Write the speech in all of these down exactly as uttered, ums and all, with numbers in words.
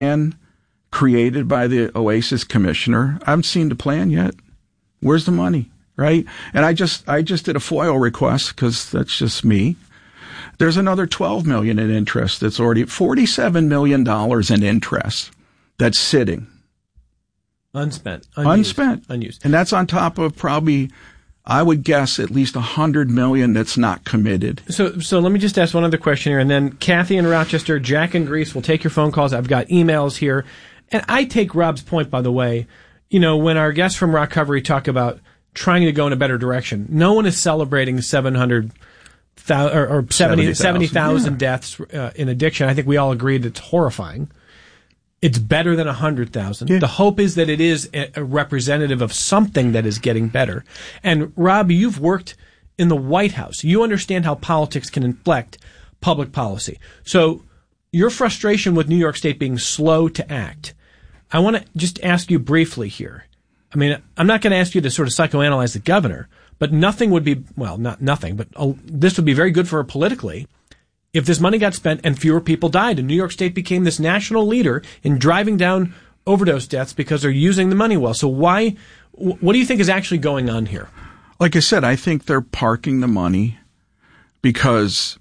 plan created by the Oasis commissioner. I haven't seen the plan yet. Where's the money, right? And I just I just did a FOIL request because that's just me. There's another twelve million dollars in interest that's already forty-seven million dollars in interest that's sitting. Unspent. Unused, Unspent. Unused. And that's on top of probably, I would guess, at least one hundred million dollars that's not committed. So so let me just ask one other question here, and then Kathy in Rochester, Jack in Greece will take your phone calls. I've got emails here. And I take Rob's point, by the way. You know, when our guests from Rockcovery talk about trying to go in a better direction, no one is celebrating seven hundred thousand or, or seventy thousand yeah. deaths uh, in addiction. I think we all agree that it's horrifying. It's better than one hundred thousand. Yeah. The hope is that it is a, a representative of something that is getting better. And Rob, you've worked in the White House. You understand how politics can inflect public policy. So your frustration with New York State being slow to act, I want to just ask you briefly here. I mean, I'm not going to ask you to sort of psychoanalyze the governor, but nothing would be, well, not nothing, but uh, this would be very good for her politically if this money got spent and fewer people died and New York State became this national leader in driving down overdose deaths because they're using the money well. So why, what do you think is actually going on here? Like I said, I think they're parking the money because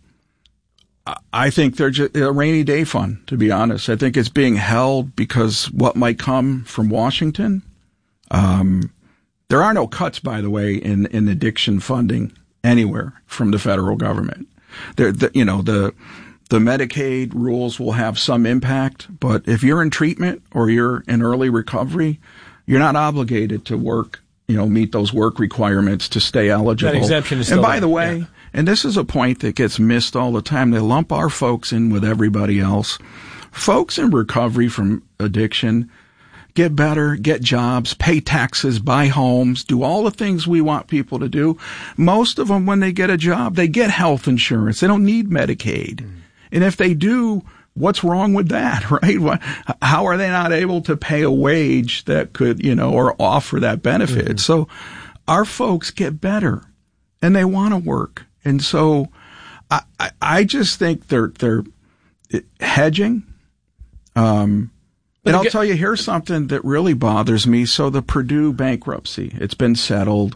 I think they're just a rainy day fund, to be honest. I think it's being held because what might come from Washington. Um, there are no cuts, by the way, in, in addiction funding anywhere from the federal government. There, the, you know, the the Medicaid rules will have some impact, but if you're in treatment or you're in early recovery, you're not obligated to work, you know, meet those work requirements to stay eligible. That exemption is still And by there. the way, yeah. and this is a point that gets missed all the time, they lump our folks in with everybody else. Folks in recovery from addiction get better, get jobs, pay taxes, buy homes, do all the things we want people to do. Most of them, when they get a job, they get health insurance. They don't need Medicaid. Mm. And if they do, what's wrong with that, right? How are they not able to pay a wage that could, you know, or offer that benefit? Mm-hmm. So our folks get better and they want to work. And so I, I, I just think they're, they're hedging. Um, And I'll tell you, here's something that really bothers me. So the Purdue bankruptcy, it's been settled.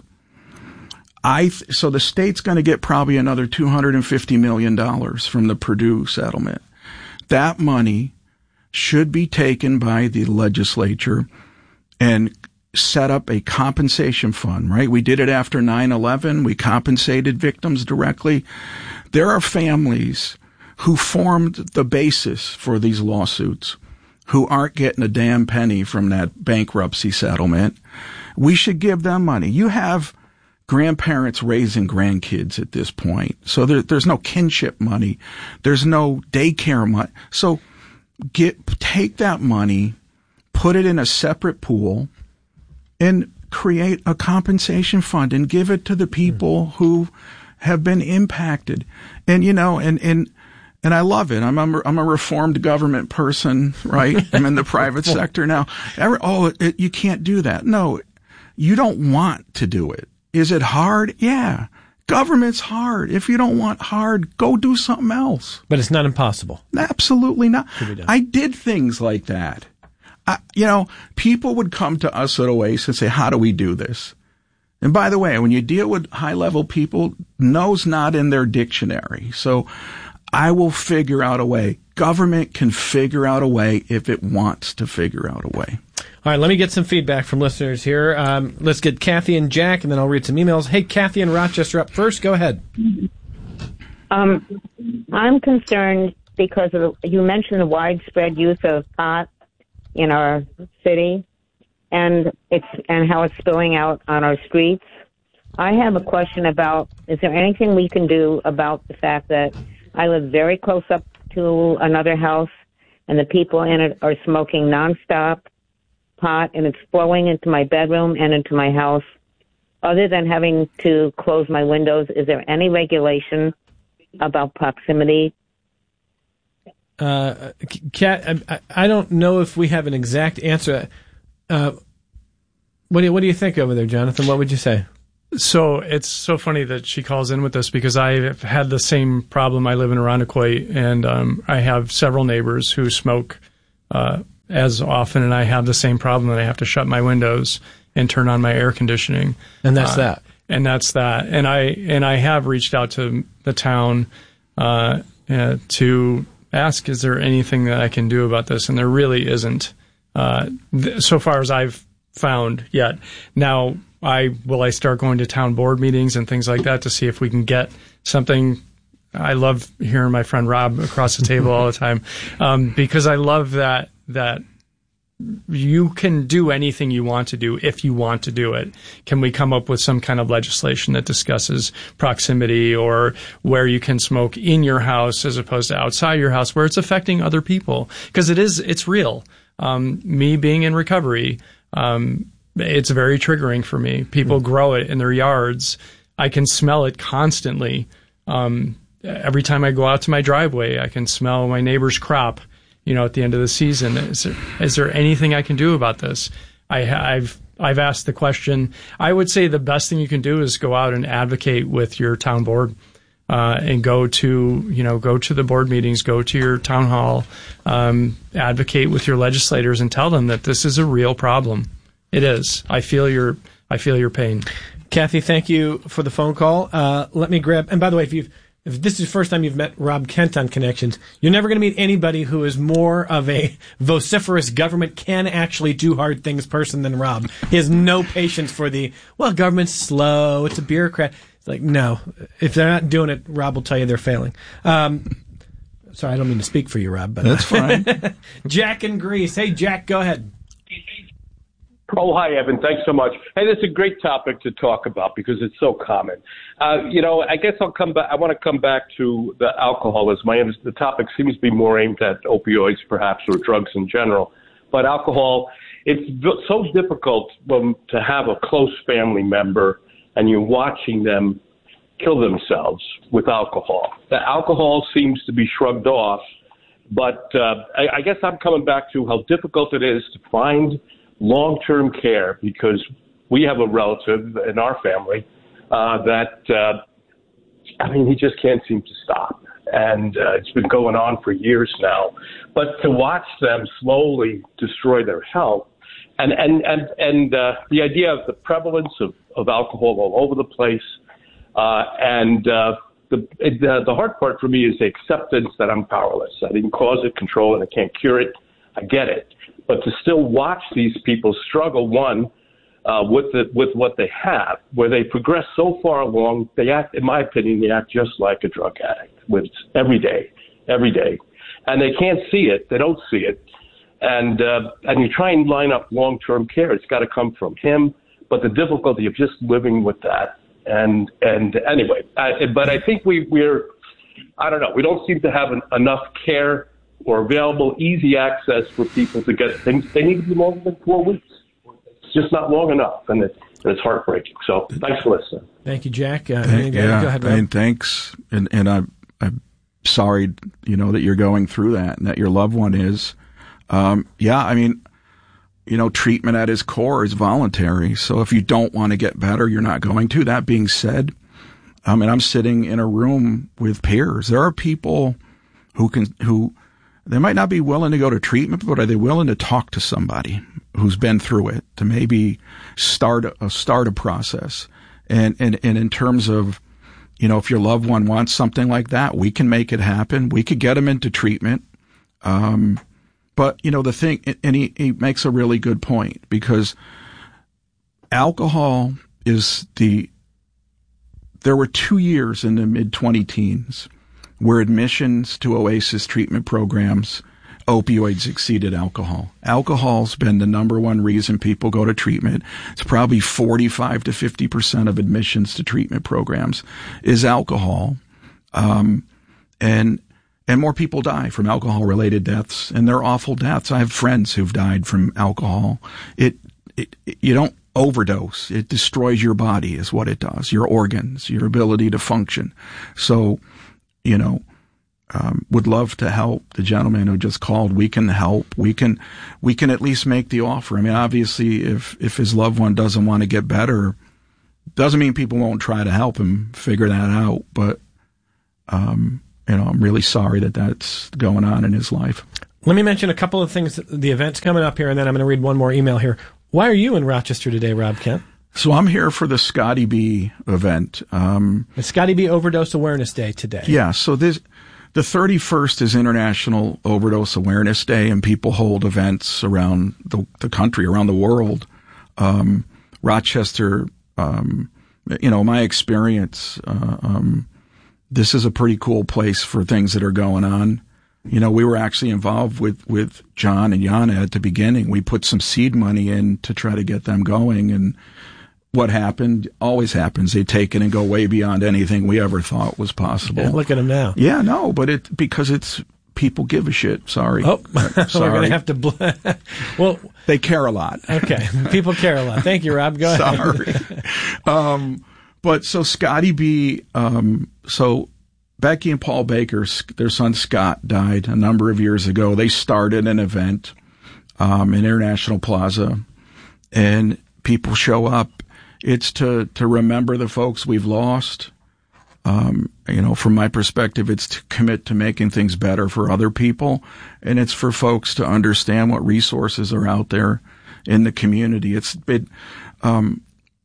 I th- so the state's going to get probably another two hundred fifty million dollars from the Purdue settlement. That money should be taken by the legislature and set up a compensation fund, right? We did it after nine eleven. We compensated victims directly. There are families who formed the basis for these lawsuits who aren't getting a damn penny from that bankruptcy settlement. We should give them money. You have grandparents raising grandkids at this point. So there, there's no kinship money. There's no daycare money. So get, take that money, put it in a separate pool, and create a compensation fund and give it to the people who have been impacted. And, you know, and, and, And I love it. I'm a, I'm a reformed government person, right? I'm in the private sector now. Every, oh, it, you can't do that. No, you don't want to do it. Is it hard? Yeah. Government's hard. If you don't want hard, go do something else. But it's not impossible. Absolutely not. I did things like that. I, you know, people would come to us at Oasis and say, how do we do this? And by the way, when you deal with high-level people, no's not in their dictionary. So I will figure out a way. Government can figure out a way if it wants to figure out a way. All right, let me get some feedback from listeners here. Um, let's get Kathy and Jack, and then I'll read some emails. Hey, Kathy in Rochester up first. Go ahead. Um, I'm concerned because of, you mentioned the widespread use of pot in our city, and it's and how it's spilling out on our streets. I have a question about, is there anything we can do about the fact that I live very close up to another house, and the people in it are smoking nonstop pot, and it's flowing into my bedroom and into my house. Other than having to close my windows, is there any regulation about proximity? Uh, Kat, I, I don't know if we have an exact answer. Uh, what do you, what do you think over there, Jonathan? What would you say? So it's so funny that she calls in with us because I've had the same problem. I live in Irondequoit, and um, I have several neighbors who smoke uh, as often, and I have the same problem that I have to shut my windows and turn on my air conditioning. And that's uh, that. And that's that. And I and I have reached out to the town uh, uh, to ask, is there anything that I can do about this? And there really isn't, uh, th- so far as I've found yet. Now, I will I start going to town board meetings and things like that to see if we can get something. I love hearing my friend Rob across the table all the time, um, because I love that that you can do anything you want to do if you want to do it. Can we come up with some kind of legislation that discusses proximity, or where you can smoke in your house as opposed to outside your house, where it's affecting other people? Because it is, it's real. Um, me being in recovery, um, it's very triggering for me. People mm-hmm. grow it in their yards. I can smell it constantly. Um, every time I go out to my driveway, I can smell my neighbor's crop, you know, at the end of the season. Is there, is there anything I can do about this? I, I've, I've asked the question. I would say the best thing you can do is go out and advocate with your town board, uh, and go to, you know, go to the board meetings, go to your town hall, um, advocate with your legislators and tell them that this is a real problem. It is. I feel your, I feel your pain. Kathy, thank you for the phone call. Uh, let me grab, and by the way, if you've, if this is the first time you've met Rob Kent on Connections, you're never going to meet anybody who is more of a vociferous government can actually do hard things person than Rob. He has no patience for the, well, government's slow, it's a bureaucrat. It's like, no, if they're not doing it, Rob will tell you they're failing. Um, sorry, I don't mean to speak for you, Rob. But that's fine. Jack in Greece. Hey, Jack, go ahead. Oh, hi, Evan. Thanks so much. Hey, this is a great topic to talk about because it's so common. Uh, you know, I guess I'll come back. I want to come back to the alcoholism. I the topic seems to be more aimed at opioids, perhaps, or drugs in general. But alcohol, it's so difficult um, to have a close family member and you're watching them kill themselves with alcohol. The alcohol seems to be shrugged off, but uh, I, I guess I'm coming back to how difficult it is to find long-term care, because we have a relative in our family uh, that, uh, I mean, he just can't seem to stop. And uh, it's been going on for years now. But to watch them slowly destroy their health, and, and, and, and uh, the idea of the prevalence of, of alcohol all over the place, uh, and uh, the, it, uh, the hard part for me is the acceptance that I'm powerless. I didn't cause it, control it, I can't cure it. I get it. But to still watch these people struggle, one, uh, with the, with what they have, where they progress so far along, they act, in my opinion, they act just like a drug addict, with every day, every day. And they can't see it. They don't see it. And, uh, and you try and line up long-term care. It's got to come from him. But the difficulty of just living with that. And, and anyway, I, but I think we, we're, I don't know, we don't seem to have an, enough care or available, easy access for people to get things. They need to be longer than four weeks. It's just not long enough, and, it, and it's heartbreaking. So thanks for listening. Thank you, Jack. Uh, Thank, yeah, go ahead, Rob. and thanks. And, and I, I'm sorry, you know, that you're going through that and that your loved one is. Um, yeah, I mean, you know, treatment at its core is voluntary. So if you don't want to get better, you're not going to. That being said, I mean, I'm sitting in a room with peers. There are people who can, who, they might not be willing to go to treatment, but are they willing to talk to somebody who's been through it to maybe start a, start a process? And, and, and in terms of, you know, if your loved one wants something like that, we can make it happen. We could get them into treatment. Um, but, you know, the thing, and he, he makes a really good point, because alcohol is the, there were two years in the mid twenty teens where admissions to Oasis treatment programs, opioids exceeded alcohol. Alcohol's been the number one reason people go to treatment. It's probably forty-five to fifty percent of admissions to treatment programs is alcohol. Um, and, and more people die from alcohol-related deaths, and they're awful deaths. I have friends who've died from alcohol. It, it, it you don't overdose. It destroys your body is what it does, your organs, your ability to function. So, you know, um, would love to help the gentleman who just called. We can help. We can, we can at least make the offer. I mean, obviously, if, if his loved one doesn't want to get better, doesn't mean people won't try to help him figure that out. But, um, you know, I'm really sorry that that's going on in his life. Let me mention a couple of things, the events coming up here, and then I'm going to read one more email here. Why are you in Rochester today, Rob Kent? So I'm here for the Scotty B event. Um, the Scotty B Overdose Awareness Day today. Yeah, so this, the thirty-first is International Overdose Awareness Day, and people hold events around the, the country, around the world. Um, Rochester, um, you know, my experience, uh, um, this is a pretty cool place for things that are going on. You know, we were actually involved with, with John and Yana at the beginning. We put some seed money in to try to get them going. And what happened always happens. They take it and go way beyond anything we ever thought was possible. Yeah, look at them now. Yeah, no, but it, because it's, people give a shit. Sorry. Oh, sorry. We're going to have to, bl- well, they care a lot. Okay. People care a lot. Thank you, Rob. Go ahead. Sorry. um, but so Scotty B, um, so, Becky and Paul Baker, their son Scott, died a number of years ago. They started an event um, in International Plaza, and people show up. It's to, to remember the folks we've lost. Um, you know, from my perspective, it's to commit to making things better for other people, and it's for folks to understand what resources are out there in the community. It's been um,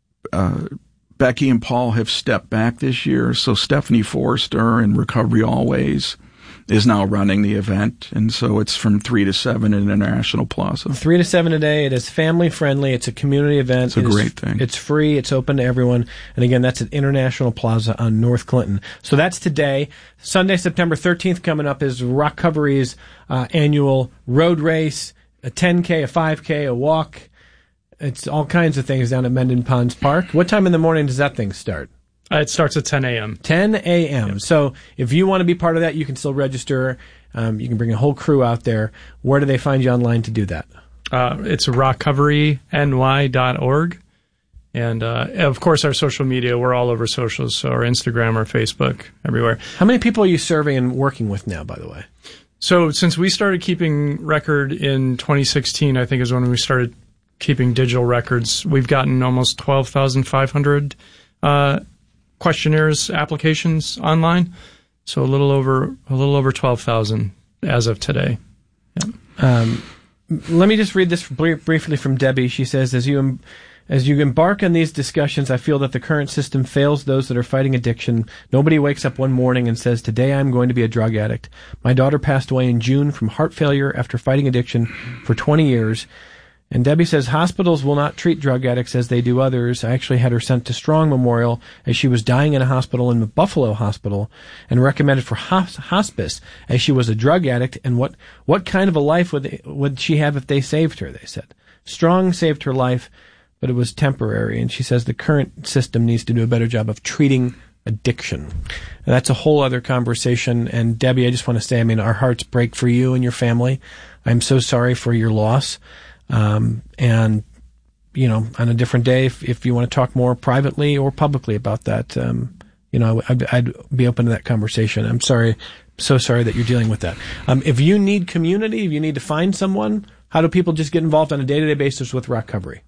uh, Becky and Paul have stepped back this year, so Stephanie Forster in Recovery Always is now running the event, and so it's from three to seven in International Plaza. Three to seven today. It is family friendly. It's a community event. It's a it great is, thing. It's free. It's open to everyone. And again, that's at International Plaza on North Clinton. So that's today. Sunday, September thirteenth coming up is Rockcovery's uh, annual road race, a ten K, a five K, a walk. It's all kinds of things down at Mendon Ponds Park. What time in the morning does that thing start? Uh, it starts at ten a.m. ten a.m. Yep. So if you want to be part of that, you can still register. Um, you can bring a whole crew out there. Where do they find you online to do that? Uh, it's rockcovery N Y dot org. And, uh, of course, our social media, we're all over socials, so our Instagram, our Facebook, everywhere. How many people are you serving and working with now, by the way? So since we started keeping record in twenty sixteen, I think is when we started keeping digital records, we've gotten almost twelve thousand five hundred uh, questionnaires, applications online. So a little over a little over twelve thousand as of today. Yeah. Um, let me just read this briefly from Debbie. She says, as you em- as you embark on these discussions, I feel that the current system fails those that are fighting addiction. Nobody wakes up one morning and says, today I'm going to be a drug addict. My daughter passed away in June from heart failure after fighting addiction for twenty years. And Debbie says hospitals will not treat drug addicts as they do others. I actually had her sent to Strong Memorial as she was dying in a hospital in the Buffalo Hospital, and recommended for hospice as she was a drug addict. And what, what kind of a life would they, would she have if they saved her, they said. Strong saved her life, but it was temporary. And she says the current system needs to do a better job of treating addiction. And that's a whole other conversation. And Debbie, I just want to say, I mean, our hearts break for you and your family. I'm so sorry for your loss. Um, and, you know, on a different day, if, if you want to talk more privately or publicly about that, um, you know, I'd, I'd be open to that conversation. I'm sorry, so sorry that you're dealing with that. Um, if you need community, if you need to find someone, how do people just get involved on a day-to-day basis with Rockcovery?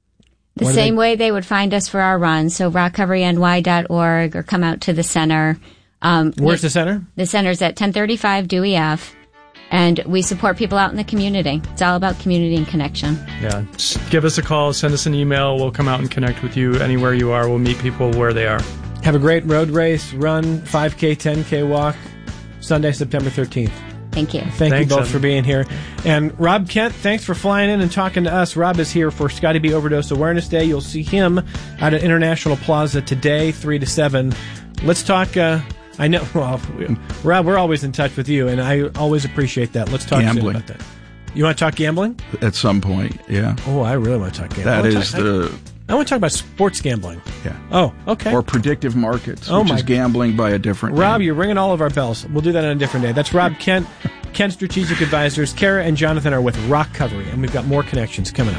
The What same they- way they would find us for our run. So rockcovery N Y dot org or come out to the center. Um, Where's the center? The center's at ten thirty-five Dewey F. And we support people out in the community. It's all about community and connection. Yeah. Just give us a call, send us an email. We'll come out and connect with you anywhere you are. We'll meet people where they are. Have a great road race, run, five K, ten K walk, Sunday, September thirteenth. Thank you. Thank Thanks, you both Evan. for being here. And Rob Kent, thanks for flying in and talking to us. Rob is here for Scotty B Overdose Awareness Day. You'll see him out at International Plaza today, three to seven. Let's talk... Uh, I know, well, Rob, we're always in touch with you, and I always appreciate that. Let's talk soon Gambling. about that. You want to talk gambling? At some point, yeah. Oh, I really want to talk gambling. That I wanna is talk, the... I, I want to talk about sports gambling. Yeah. Oh, okay. Or predictive markets, Oh which my- is gambling by a different Rob, name. you're ringing all of our bells. We'll do that on a different day. That's Rob Kent, Kent Strategic Advisors. Kara and Jonathan are with Rockcovery, and we've got more connections coming up.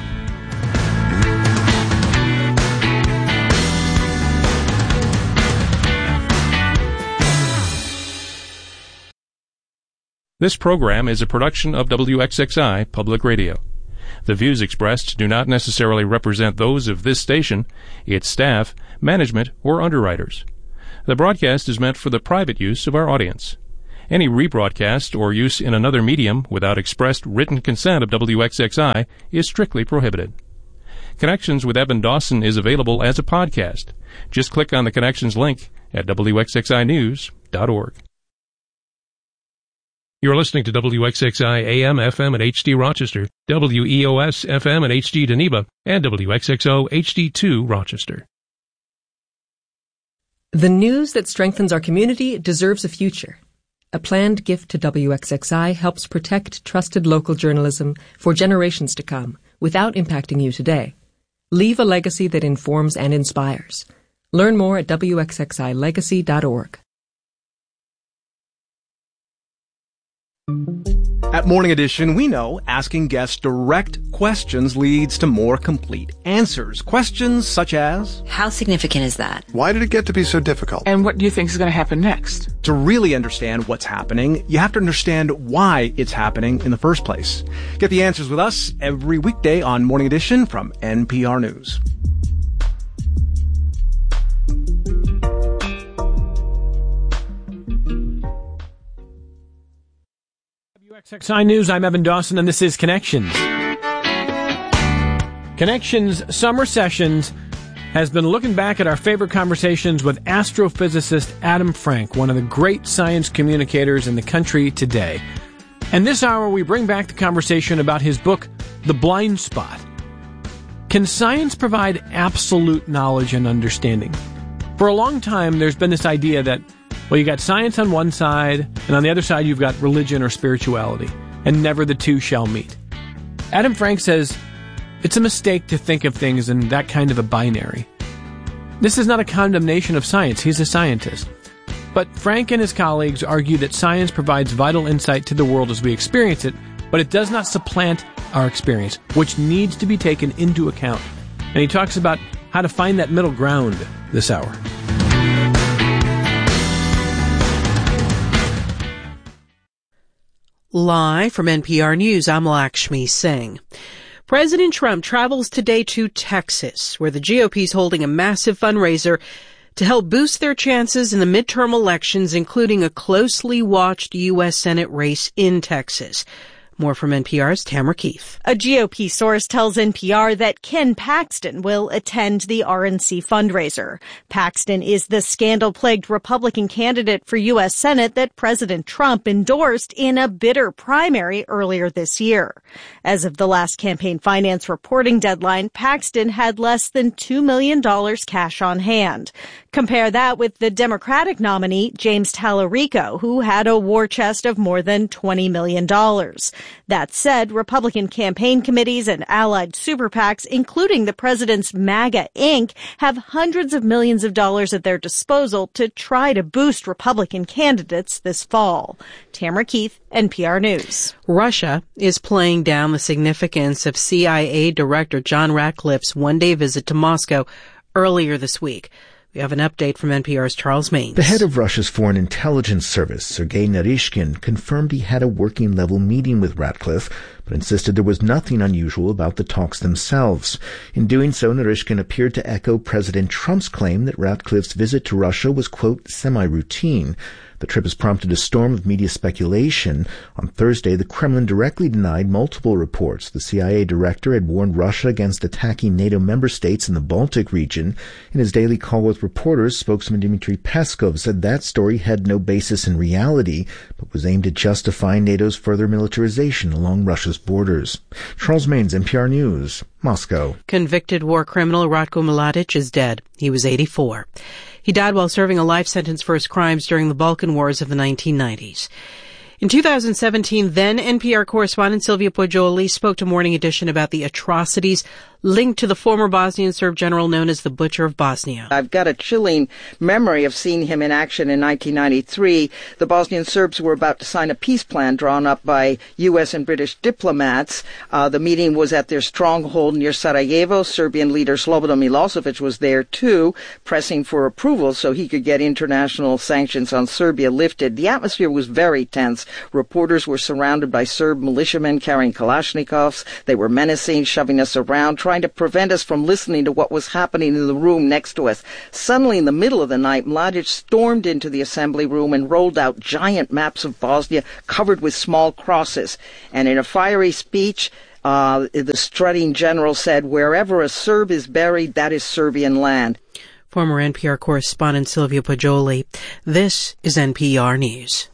This program is a production of W X X I Public Radio. The views expressed do not necessarily represent those of this station, its staff, management, or underwriters. The broadcast is meant for the private use of our audience. Any rebroadcast or use in another medium without expressed written consent of W X X I is strictly prohibited. Connections with Evan Dawson is available as a podcast. Just click on the Connections link at W X X I news dot org. You're listening to W X X I A M, F M at H D Rochester, W E O S F M at H D Geneva, and W X X O H D two Rochester. The news that strengthens our community deserves a future. A planned gift to W X X I helps protect trusted local journalism for generations to come without impacting you today. Leave a legacy that informs and inspires. Learn more at W X X I legacy dot org. At Morning Edition, we know asking guests direct questions leads to more complete answers. Questions such as, how significant is that? Why did it get to be so difficult? And what do you think is going to happen next? To really understand what's happening, you have to understand why it's happening in the first place. Get the answers with us every weekday on Morning Edition from N P R News. W X X I News, I'm Evan Dawson, and this is Connections. Connections Summer Sessions has been looking back at our favorite conversations with astrophysicist Adam Frank, one of the great science communicators in the country today. And this hour, we bring back the conversation about his book, The Blind Spot. Can science provide absolute knowledge and understanding? For a long time, there's been this idea that, well, you got science on one side, and on the other side you've got religion or spirituality, and never the two shall meet. Adam Frank says it's a mistake to think of things in that kind of a binary. This is not a condemnation of science. He's a scientist. But Frank and his colleagues argue that science provides vital insight to the world as we experience it, but it does not supplant our experience, which needs to be taken into account. And he talks about how to find that middle ground this hour. Live from N P R News, I'm Lakshmi Singh. President Trump travels today to Texas, where the G O P is holding a massive fundraiser to help boost their chances in the midterm elections, including a closely watched U S Senate race in Texas. More from N P R's Tamara Keith. A G O P source tells N P R that Ken Paxton will attend the R N C fundraiser. Paxton is the scandal-plagued Republican candidate for U S Senate that President Trump endorsed in a bitter primary earlier this year. As of the last campaign finance reporting deadline, Paxton had less than two million dollars cash on hand. Compare that with the Democratic nominee, James Tallarico, who had a war chest of more than twenty million dollars. That said, Republican campaign committees and allied super PACs, including the president's MAGA Incorporated, have hundreds of millions of dollars at their disposal to try to boost Republican candidates this fall. Tamara Keith, N P R News. Russia is playing down the significance of C I A Director John Ratcliffe's one-day visit to Moscow earlier this week. We have an update from N P R's Charles Maines. The head of Russia's Foreign Intelligence Service, Sergei Naryshkin, confirmed he had a working-level meeting with Ratcliffe, but insisted there was nothing unusual about the talks themselves. In doing so, Naryshkin appeared to echo President Trump's claim that Ratcliffe's visit to Russia was, quote, semi-routine. The trip has prompted a storm of media speculation. On Thursday, the Kremlin directly denied multiple reports. The C I A director had warned Russia against attacking NATO member states in the Baltic region. In his daily call with reporters, spokesman Dmitry Peskov said that story had no basis in reality, but was aimed at justifying NATO's further militarization along Russia's borders. Charles Maines, N P R News, Moscow. Convicted war criminal Ratko Mladic is dead. He was eighty-four. He died while serving a life sentence for his crimes during the Balkan Wars of the nineteen nineties. In two thousand seventeen, then N P R correspondent Sylvia Poggioli spoke to Morning Edition about the atrocities linked to the former Bosnian Serb general known as the Butcher of Bosnia. I've got a chilling memory of seeing him in action in nineteen ninety-three. The Bosnian Serbs were about to sign a peace plan drawn up by U S and British diplomats. Uh, the meeting was at their stronghold near Sarajevo. Serbian leader Slobodan Milosevic was there too, pressing for approval so he could get international sanctions on Serbia lifted. The atmosphere was very tense. Reporters were surrounded by Serb militiamen carrying Kalashnikovs. They were menacing, shoving us around, trying trying to prevent us from listening to what was happening in the room next to us. Suddenly, in the middle of the night, Mladic stormed into the assembly room and rolled out giant maps of Bosnia covered with small crosses. And in a fiery speech, uh, the strutting general said, "Wherever a Serb is buried, that is Serbian land." Former N P R correspondent Sylvia Poggioli. This is N P R News.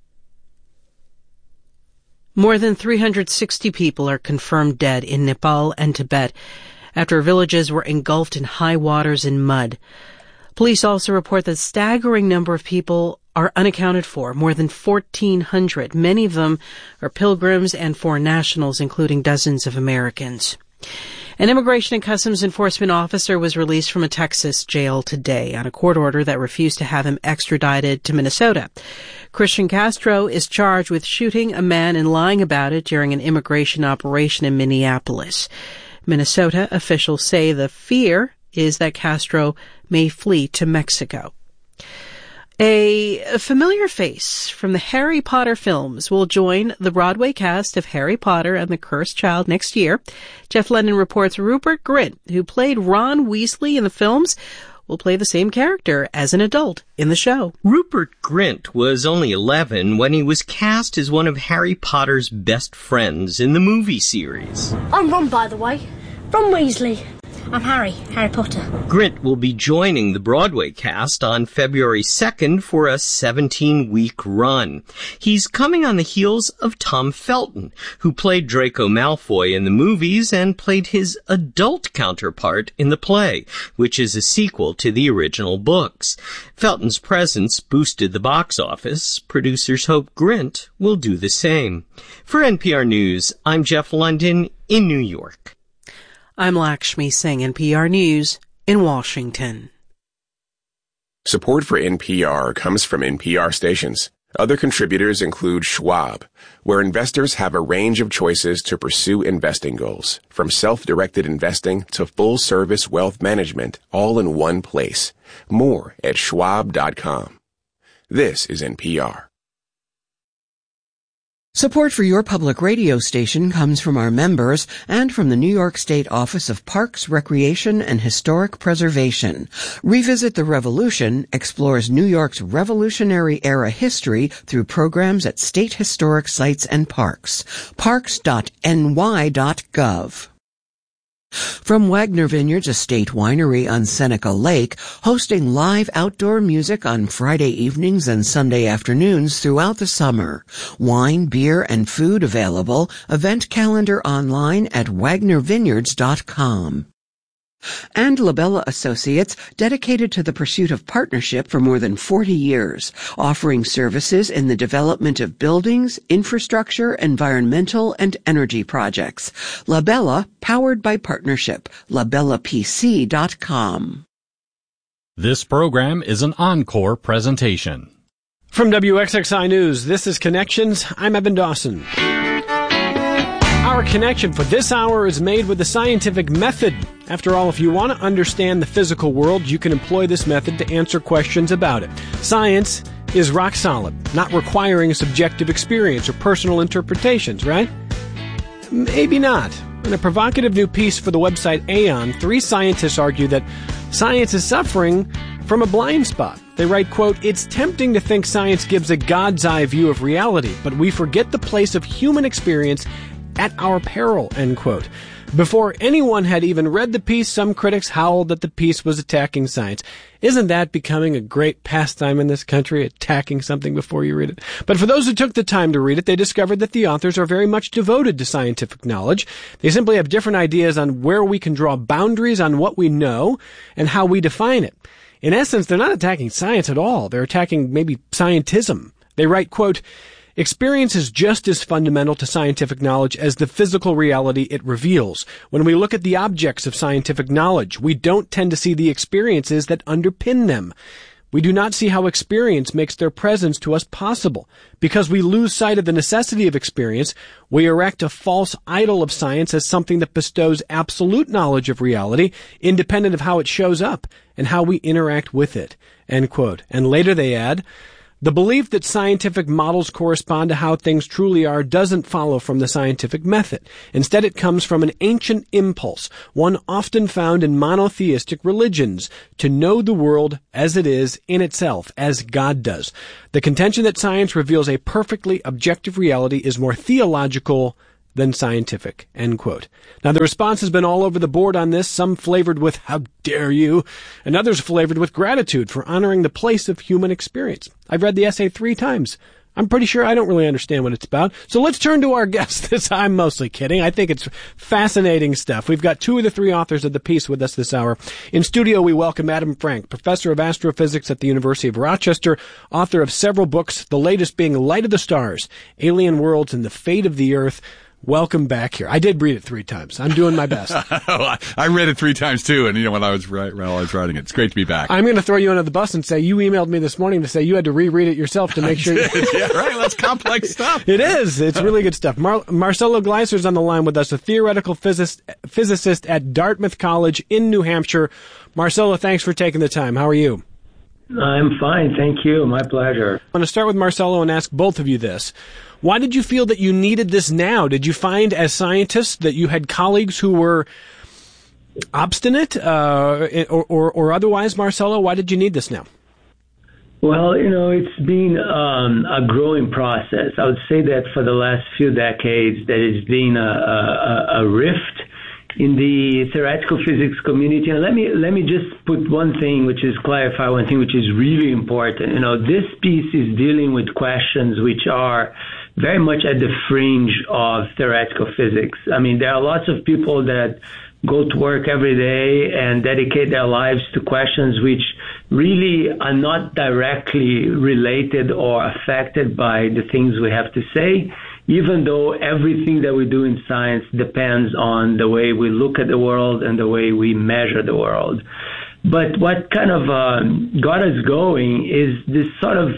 More than three hundred sixty people are confirmed dead in Nepal and Tibet after villages were engulfed in high waters and mud. Police also report that a staggering number of people are unaccounted for, more than fourteen hundred. Many of them are pilgrims and foreign nationals, including dozens of Americans. An Immigration and Customs Enforcement officer was released from a Texas jail today on a court order that refused to have him extradited to Minnesota. Christian Castro is charged with shooting a man and lying about it during an immigration operation in Minneapolis. Minnesota officials say the fear is that Castro may flee to Mexico. A familiar face from the Harry Potter films will join the Broadway cast of Harry Potter and the Cursed Child next year. Jeff Lennon reports Rupert Grint, who played Ron Weasley in the films, will play the same character as an adult in the show. Rupert Grint was only eleven when he was cast as one of Harry Potter's best friends in the movie series. I'm Ron, by the way. Ron Weasley. I'm Harry, Harry Potter. Grint will be joining the Broadway cast on February second for a seventeen-week run. He's coming on the heels of Tom Felton, who played Draco Malfoy in the movies and played his adult counterpart in the play, which is a sequel to the original books. Felton's presence boosted the box office. Producers hope Grint will do the same. For N P R News, I'm Jeff London in New York. I'm Lakshmi Singh, N P R News in Washington. Support for N P R comes from N P R stations. Other contributors include Schwab, where investors have a range of choices to pursue investing goals, from self-directed investing to full-service wealth management, all in one place. More at schwab dot com. This is N P R. Support for your public radio station comes from our members and from the New York State Office of Parks, Recreation, and Historic Preservation. Revisit the Revolution explores New York's Revolutionary-era history through programs at state historic sites and parks. parks dot n y dot gov. From Wagner Vineyards Estate Winery on Seneca Lake, hosting live outdoor music on Friday evenings and Sunday afternoons throughout the summer. Wine, beer, and food available. Event calendar online at wagner vineyards dot com. And Labella Associates, dedicated to the pursuit of partnership for more than forty years, offering services in the development of buildings, infrastructure, environmental, and energy projects. Labella, powered by partnership. labella p c dot com. This program is an encore presentation. From W X X I News, this is Connections. I'm Evan Dawson. Our connection for this hour is made with the scientific method. After all, if you want to understand the physical world, you can employ this method to answer questions about it. Science is rock solid, not requiring a subjective experience or personal interpretations, right? Maybe not. In a provocative new piece for the website Aeon, three scientists argue that science is suffering from a blind spot. They write, quote, "It's tempting to think science gives a God's eye view of reality, but we forget the place of human experience at our peril," end quote. Before anyone had even read the piece, some critics howled that the piece was attacking science. Isn't that becoming a great pastime in this country, attacking something before you read it? But for those who took the time to read it, they discovered that the authors are very much devoted to scientific knowledge. They simply have different ideas on where we can draw boundaries on what we know and how we define it. In essence, they're not attacking science at all. They're attacking maybe scientism. They write, quote, "Experience is just as fundamental to scientific knowledge as the physical reality it reveals. When we look at the objects of scientific knowledge, we don't tend to see the experiences that underpin them. We do not see how experience makes their presence to us possible. Because we lose sight of the necessity of experience, we erect a false idol of science as something that bestows absolute knowledge of reality, independent of how it shows up and how we interact with it," end quote. And later they add, The belief that scientific models correspond to how things truly are doesn't follow from the scientific method. Instead, it comes from an ancient impulse, one often found in monotheistic religions, to know the world as it is in itself, as God does. The contention that science reveals a perfectly objective reality is more theological than scientific, end quote. Now, the response has been all over the board on this, some flavored with how dare you, and others flavored with gratitude for honoring the place of human experience. I've read the essay three times. I'm pretty sure I don't really understand what it's about. So let's turn to our guest. This, I'm mostly kidding. I think it's fascinating stuff. We've got two of the three authors of the piece with us this hour. In studio, we welcome Adam Frank, professor of astrophysics at the University of Rochester, author of several books, the latest being Light of the Stars, Alien Worlds, and the Fate of the Earth. Welcome back here. I did read it three times. I'm doing my best. I read it three times too, and you know when I was right, when I was writing it, it's great to be back. I'm going to throw you under the bus and say you emailed me this morning to say you had to reread it yourself to make sure. You- yeah, right. That's complex stuff. It is. It's really good stuff. Mar- Marcelo Gleiser's on the line with us, a theoretical physicist, physicist at Dartmouth College in New Hampshire. Marcelo, thanks for taking the time. How are you? I'm fine, thank you. My pleasure. I want to start with Marcelo and ask both of you this. Why did you feel that you needed this now? Did you find as scientists that you had colleagues who were obstinate uh, or, or, or otherwise, Marcelo? Why did you need this now? Well, you know, it's been um, a growing process. I would say that for the last few decades, there has been a, a, a rift in the theoretical physics community. And let me let me just put one thing, which is clarify one thing, which is really important. You know, this piece is dealing with questions which are very much at the fringe of theoretical physics. I mean, there are lots of people that go to work every day and dedicate their lives to questions which really are not directly related or affected by the things we have to say, even though everything that we do in science depends on the way we look at the world and the way we measure the world. But what kind of uh, got us going is this sort of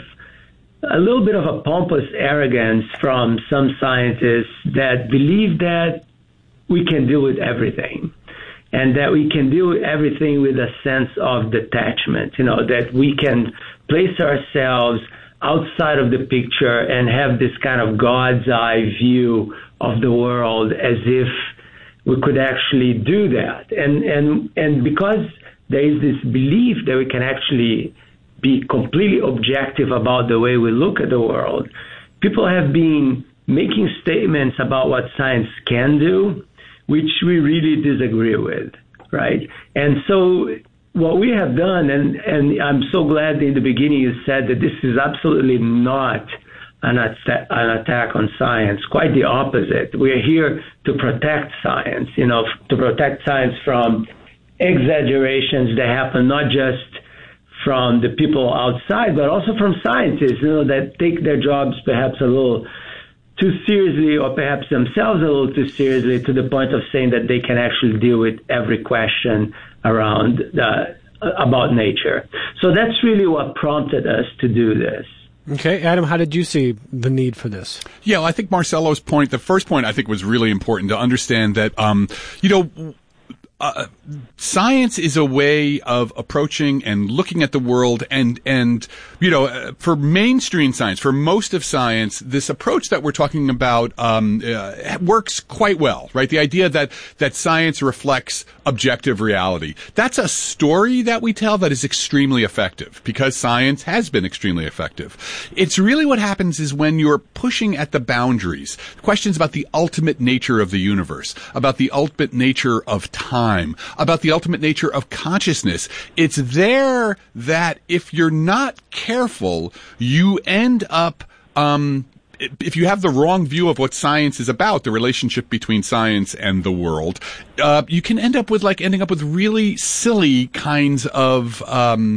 a little bit of a pompous arrogance from some scientists that believe that we can deal with everything and that we can deal with everything with a sense of detachment, you know, that we can place ourselves outside of the picture and have this kind of God's eye view of the world as if we could actually do that. And, and, and because there is this belief that we can actually be completely objective about the way we look at the world, people have been making statements about what science can do, which we really disagree with, right? And so what we have done, and, and I'm so glad in the beginning you said that this is absolutely not an, atta- an attack on science, quite the opposite. We are here to protect science, you know, to protect science from exaggerations that happen not just from the people outside, but also from scientists, you know, that take their jobs perhaps a little too seriously or perhaps themselves a little too seriously to the point of saying that they can actually deal with every question around uh, about nature. So that's really what prompted us to do this. Okay, Adam, how did you see the need for this? Yeah, well, I think Marcelo's point, the first point I think was really important to understand that, um, you know, Uh, science is a way of approaching and looking at the world, and, and, you know, uh, for mainstream science, for most of science, this approach that we're talking about, um, uh, works quite well, right? The idea that, that science reflects objective reality. That's a story that we tell that is extremely effective because science has been extremely effective. It's really what happens is when you're pushing at the boundaries, questions about the ultimate nature of the universe, about the ultimate nature of time, about the ultimate nature of consciousness. It's there that if you're not careful, you end up, um, if you have the wrong view of what science is about, the relationship between science and the world, uh, you can end up with like ending up with really silly kinds of, um,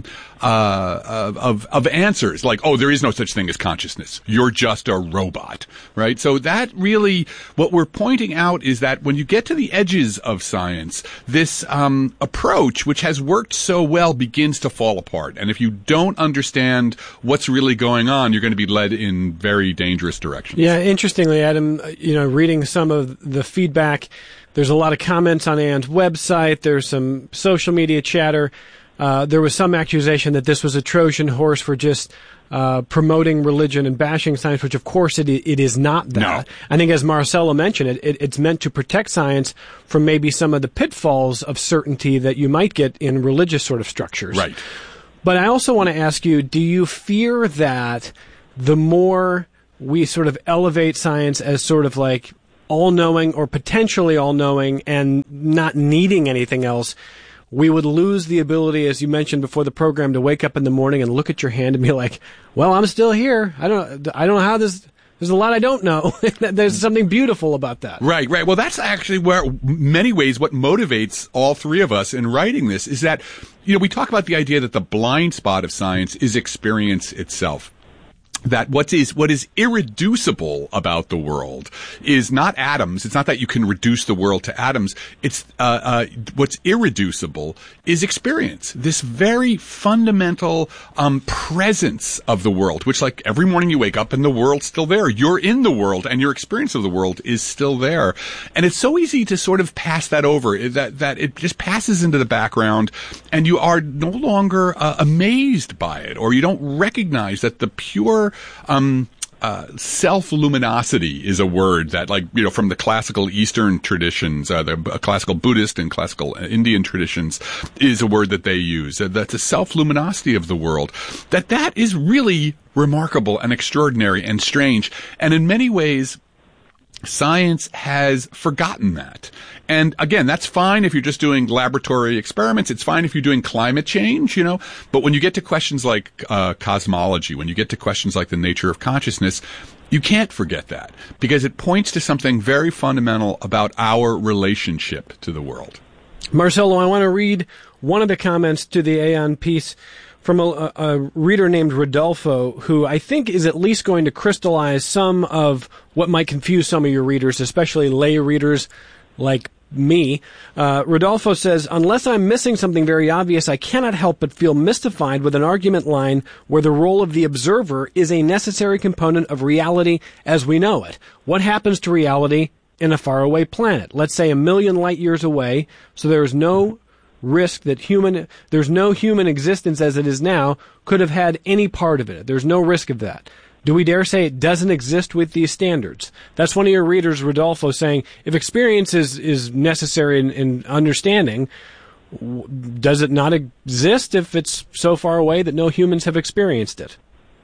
uh, of, of answers like, oh, there is no such thing as consciousness. You're just a robot, right? So that really, what we're pointing out is that when you get to the edges of science, this, um, approach, which has worked so well, begins to fall apart. And if you don't understand what's really going on, you're going to be led in very dangerous directions. Yeah, interestingly, Adam, you know, reading some of the feedback, there's a lot of comments on Ann's website. There's some social media chatter. Uh, there was some accusation that this was a Trojan horse for just uh, promoting religion and bashing science, which of course it it is not that. No. I think, as Marcelo mentioned, it, it it's meant to protect science from maybe some of the pitfalls of certainty that you might get in religious sort of structures. Right. But I also want to ask you, do you fear that the more we sort of elevate science as sort of like all-knowing or potentially all-knowing and not needing anything else, we would lose the ability, as you mentioned before the program, to wake up in the morning and look at your hand and be like, well, I'm still here. I don't, I don't know how this, there's a lot I don't know. There's something beautiful about that. Right, right. Well, that's actually where, many ways, what motivates all three of us in writing this is that, you know, we talk about the idea that the blind spot of science is experience itself. That what is what is irreducible about the world is not atoms. It's not that you can reduce the world to atoms. It's uh, uh, what's irreducible is experience. This very fundamental um, presence of the world, which, like, every morning you wake up and the world's still there. You're in the world, and your experience of the world is still there. And it's so easy to sort of pass that over. That that it just passes into the background, and you are no longer uh, amazed by it, or you don't recognize that the pure Um, uh, self-luminosity is a word that, like, you know, from the classical Eastern traditions, uh, the uh, classical Buddhist and classical Indian traditions, is a word that they use. Uh, that's a self-luminosity of the world. That that is really remarkable and extraordinary and strange. And in many ways, science has forgotten that. And again, that's fine if you're just doing laboratory experiments. It's fine if you're doing climate change, you know. But when you get to questions like uh, cosmology, when you get to questions like the nature of consciousness, you can't forget that, because it points to something very fundamental about our relationship to the world. Marcelo, I want to read one of the comments to the Aeon piece from a, a reader named Rodolfo, who I think is at least going to crystallize some of what might confuse some of your readers, especially lay readers like me. Uh, Rodolfo says, unless I'm missing something very obvious, I cannot help but feel mystified with an argument line where the role of the observer is a necessary component of reality as we know it. What happens to reality in a faraway planet? Let's say a million light years away, so there is no risk that human, there's no human existence as it is now could have had any part of it. There's no risk of that. Do we dare say it doesn't exist with these standards? That's one of your readers, Rodolfo, saying, if experience is, is necessary in, in understanding, does it not exist if it's so far away that no humans have experienced it?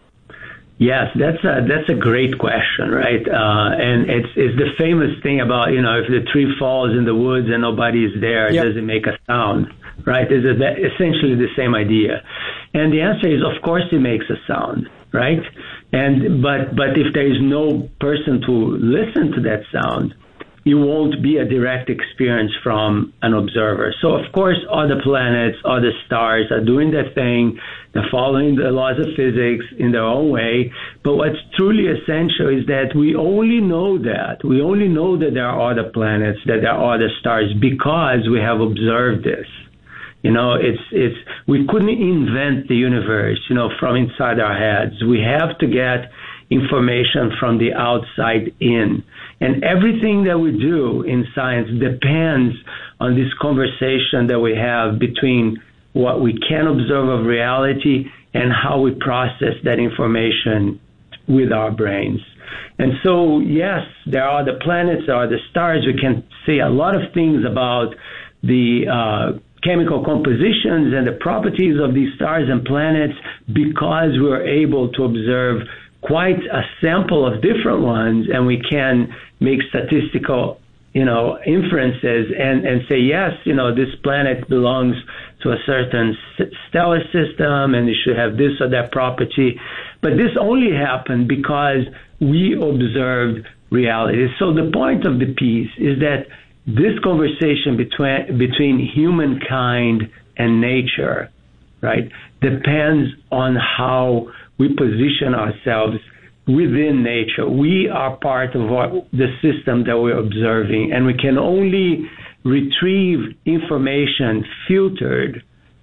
Yes, that's a that's a great question, right? Uh, and it's it's the famous thing about, you know, if the tree falls in the woods and nobody is there, yep. Does it make a sound, right? Is it essentially the same idea? And the answer is, of course, it makes a sound, right? And but but if there is no person to listen to that sound, it won't be a direct experience from an observer. So, of course, other planets, other stars are doing their thing. They're following the laws of physics in their own way. But what's truly essential is that we only know that. We only know that there are other planets, that there are other stars, because we have observed this. You know, it's, it's, we couldn't invent the universe, you know, from inside our heads. We have to get information from the outside in. And everything that we do in science depends on this conversation that we have between what we can observe of reality and how we process that information with our brains. And so, yes, there are the planets, there are the stars. We can say a lot of things about the uh, chemical compositions and the properties of these stars and planets because we're able to observe quite a sample of different ones, and we can make statistical, you know, inferences and, and say, yes, you know, this planet belongs to a certain stellar system and it should have this or that property. But this only happened because we observed reality. So the point of the piece is that this conversation between, between humankind and nature, right, depends on how we position ourselves within nature. We are part of what, the system that we're observing, and we can only retrieve information filtered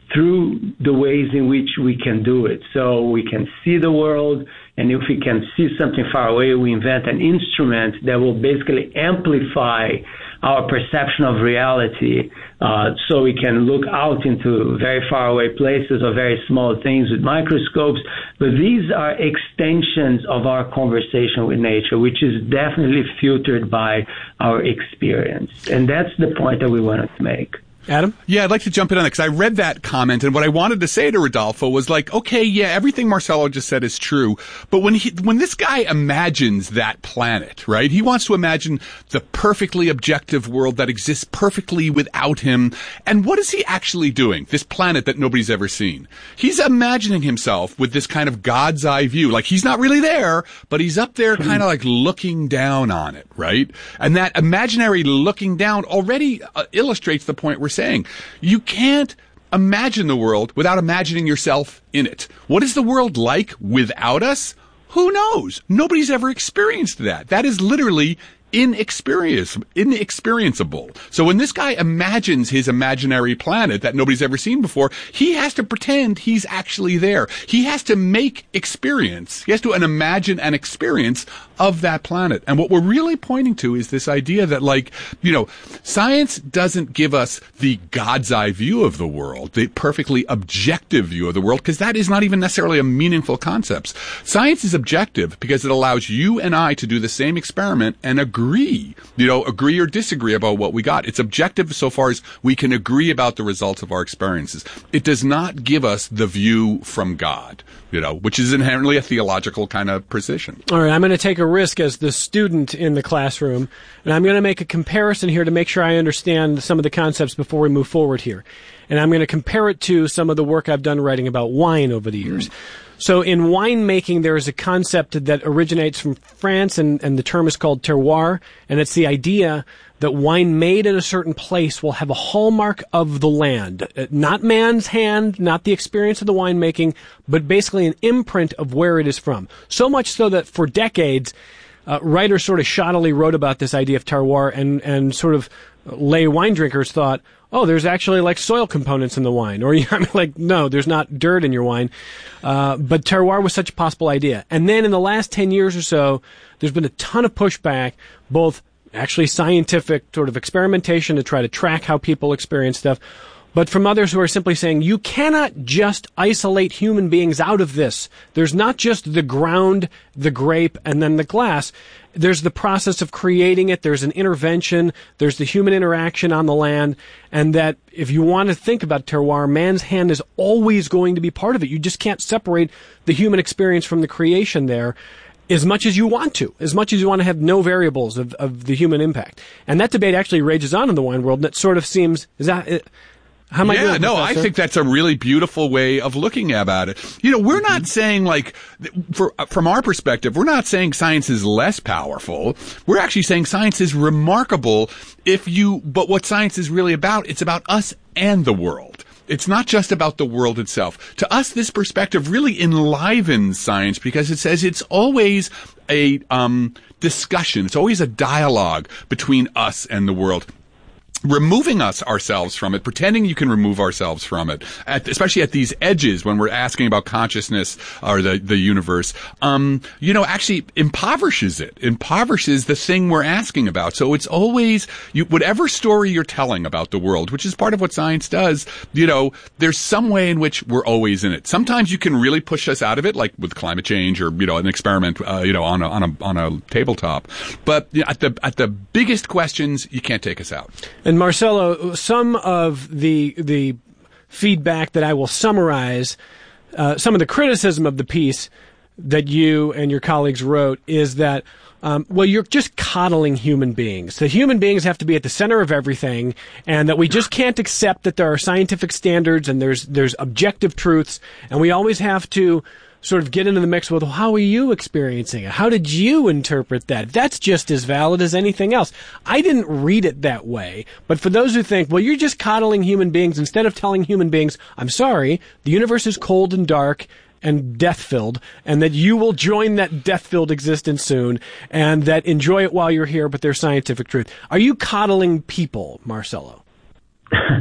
through the ways in which we can do it. So we can see the world, and if we can see something far away, we invent an instrument that will basically amplify our perception of reality, uh, so we can look out into very far away places or very small things with microscopes. But these are extensions of our conversation with nature, which is definitely filtered by our experience. And that's the point that we wanted to make. Adam? Yeah, I'd like to jump in on that because I read that comment, and what I wanted to say to Rodolfo was like, okay, yeah, everything Marcelo just said is true, but when he, when this guy imagines that planet, right, he wants to imagine the perfectly objective world that exists perfectly without him, and what is he actually doing, this planet that nobody's ever seen? He's imagining himself with this kind of God's eye view, like he's not really there, but he's up there kind of like looking down on it, right? And that imaginary looking down already uh, illustrates the point we're saying. You can't imagine the world without imagining yourself in it. What is the world like without us? Who knows? Nobody's ever experienced that. That is literally inexperience, inexperienceable. So when this guy imagines his imaginary planet that nobody's ever seen before, he has to pretend he's actually there. He has to make experience. He has to imagine an experience of that planet. And what we're really pointing to is this idea that, like, you know, science doesn't give us the God's eye view of the world, the perfectly objective view of the world, because that is not even necessarily a meaningful concept. Science is objective because it allows you and I to do the same experiment and agree, you know, agree or disagree about what we got. It's objective so far as we can agree about the results of our experiences. It does not give us the view from God, you know, which is inherently a theological kind of position. All right, I'm going to take a risk as the student in the classroom, and I'm going to make a comparison here to make sure I understand some of the concepts before we move forward here. And I'm going to compare it to some of the work I've done writing about wine over the years. Mm. So in winemaking, there is a concept that originates from France, and, and the term is called terroir, and it's the idea that wine made in a certain place will have a hallmark of the land. Not man's hand, not the experience of the winemaking, but basically an imprint of where it is from. So much so that for decades, uh, writers sort of shoddily wrote about this idea of terroir, and, and sort of lay wine drinkers thought, oh, there's actually like soil components in the wine. Or I mean, like, no, there's not dirt in your wine. Uh, but terroir was such a possible idea. And then in the last ten years or so, there's been a ton of pushback, both actually scientific sort of experimentation to try to track how people experience stuff, but from others who are simply saying, you cannot just isolate human beings out of this. There's not just the ground, the grape, and then the glass. There's the process of creating it. There's an intervention. There's the human interaction on the land. And that if you want to think about terroir, man's hand is always going to be part of it. You just can't separate the human experience from the creation there as much as you want to, as much as you want to have no variables of, of the human impact. And that debate actually rages on in the wine world, and it sort of seems, is that... It, How am I yeah, doing, no, Professor? I think that's a really beautiful way of looking about it. You know, we're not saying like, for, from our perspective, we're not saying science is less powerful. We're actually saying science is remarkable if you, but what science is really about, it's about us and the world. It's not just about the world itself. To us, this perspective really enlivens science because it says it's always a um, discussion. It's always a dialogue between us and the world. Removing us ourselves from it, pretending you can remove ourselves from it, at, especially at these edges when we're asking about consciousness or the, the universe, um, you know, actually impoverishes it, impoverishes the thing we're asking about. So it's always, you, whatever story you're telling about the world, which is part of what science does, you know, there's some way in which we're always in it. Sometimes you can really push us out of it, like with climate change or, you know, an experiment, uh, you know, on a, on a, on a tabletop. But you know, at the, at the biggest questions, you can't take us out. And Marcelo, some of the the feedback that I will summarize, uh, some of the criticism of the piece that you and your colleagues wrote is that, um, well, you're just coddling human beings. The human beings have to be at the center of everything, and that we just can't accept that there are scientific standards and there's there's objective truths, and we always have to sort of get into the mix with, well, how are you experiencing it? How did you interpret that? That's just as valid as anything else. I didn't read it that way, but for those who think, well, you're just coddling human beings instead of telling human beings, I'm sorry, the universe is cold and dark and death-filled, and that you will join that death-filled existence soon, and that enjoy it while you're here, but there's scientific truth. Are you coddling people, Marcelo?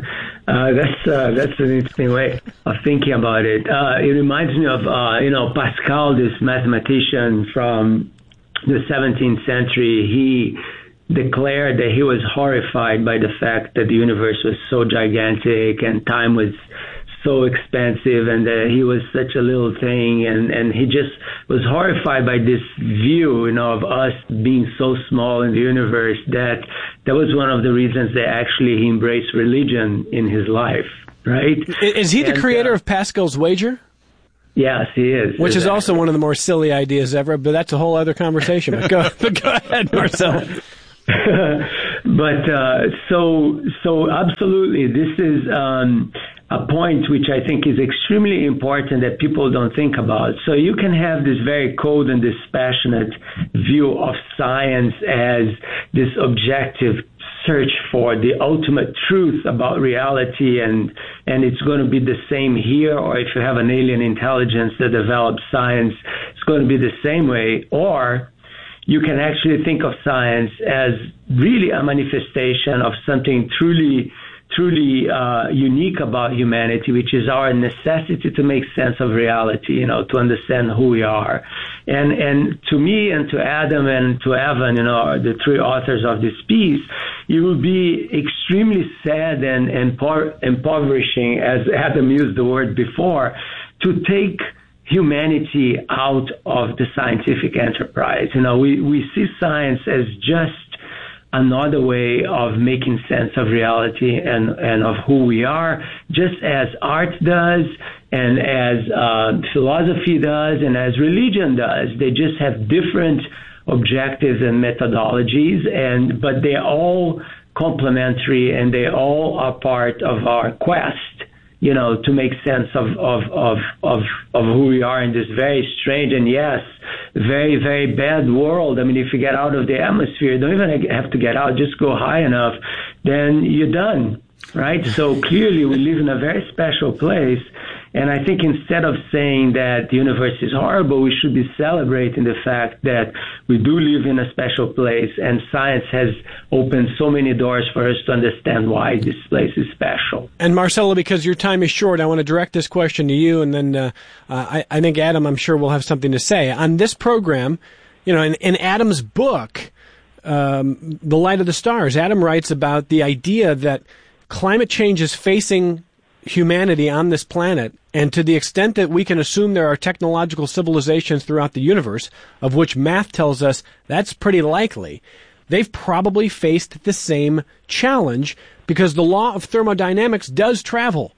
Uh, that's uh, that's an interesting way of thinking about it. Uh, it reminds me of uh, you know Pascal, this mathematician from the seventeenth century. He declared that he was horrified by the fact that the universe was so gigantic and time was so expensive, and that he was such a little thing, and, and he just was horrified by this view, you know, of us being so small in the universe, that that was one of the reasons that actually he embraced religion in his life, right? Is he the and, creator uh, of Pascal's wager? Yes, he is. Which is exactly. also one of the more silly ideas ever, but that's a whole other conversation. But go, but go ahead, Marcel. But uh, so so absolutely, this is um, a point which I think is extremely important that people don't think about. So you can have this very cold and dispassionate view of science as this objective search for the ultimate truth about reality, and and it's going to be the same here, or if you have an alien intelligence that develops science, it's going to be the same way. Or you can actually think of science as really a manifestation of something truly, truly uh, unique about humanity, which is our necessity to make sense of reality, you know, to understand who we are. And and to me and to Adam and to Evan, you know, the three authors of this piece, it would be extremely sad and, and impo- impoverishing, as Adam used the word before, to take humanity out of the scientific enterprise. You know, we, we see science as just another way of making sense of reality and, and of who we are, just as art does and as uh, philosophy does and as religion does. They just have different objectives and methodologies, and but they're all complementary and they all are part of our quest, you know, to make sense of, of, of, of, of who we are in this very strange and, yes, very, very bad world. I mean, if you get out of the atmosphere, you don't even have to get out, just go high enough, then you're done, right? So clearly we live in a very special place. And I think instead of saying that the universe is horrible, we should be celebrating the fact that we do live in a special place, and science has opened so many doors for us to understand why this place is special. And Marcelo, because your time is short, I want to direct this question to you, and then uh, uh, I, I think Adam, I'm sure, will have something to say. On this program, you know, in, in Adam's book, um, The Light of the Stars, Adam writes about the idea that climate change is facing humanity on this planet, and to the extent that we can assume there are technological civilizations throughout the universe, of which math tells us that's pretty likely, they've probably faced the same challenge because the law of thermodynamics does travel.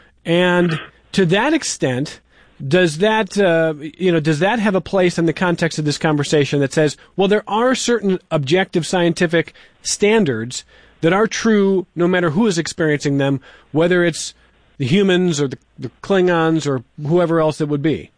And to that extent, does that, uh, you know, does that have a place in the context of this conversation that says, well, there are certain objective scientific standards that are true no matter who is experiencing them, whether it's the humans or the, the Klingons or whoever else it would be?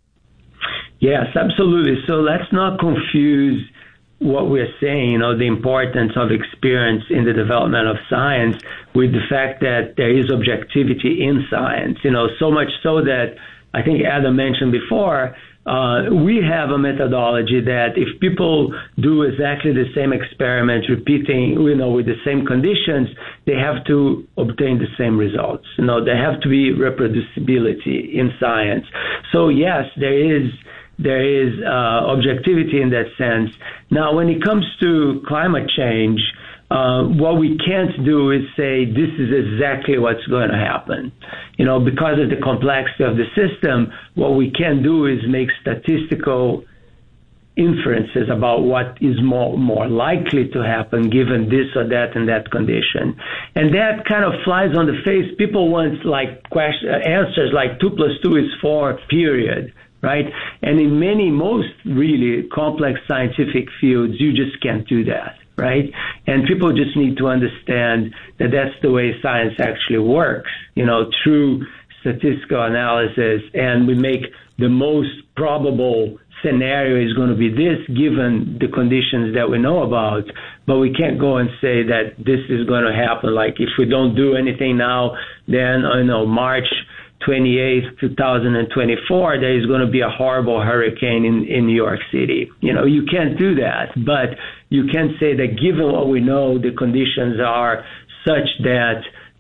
Yes, absolutely. So let's not confuse what we're saying, you know, the importance of experience in the development of science with the fact that there is objectivity in science, you know, so much so that I think Adam mentioned before, Uh, we have a methodology that if people do exactly the same experiment, repeating, you know, with the same conditions, they have to obtain the same results. You know, there have to be reproducibility in science. So yes, there is there is uh, objectivity in that sense. Now, when it comes to climate change, Uh, what we can't do is say this is exactly what's going to happen. You know, because of the complexity of the system, what we can do is make statistical inferences about what is more more likely to happen given this or that and that condition. And that kind of flies on the face. People want like question, answers like two plus two is four, period. Right? And in many, most really complex scientific fields, you just can't do that. Right? And people just need to understand that that's the way science actually works, you know, through statistical analysis, and we make the most probable scenario is going to be this given the conditions that we know about, but we can't go and say that this is going to happen. Like if we don't do anything now, then, you know, March twenty-eighth, two thousand twenty-four, there is going to be a horrible hurricane in, in New York City. You know, you can't do that, but you can say that given what we know, the conditions are such that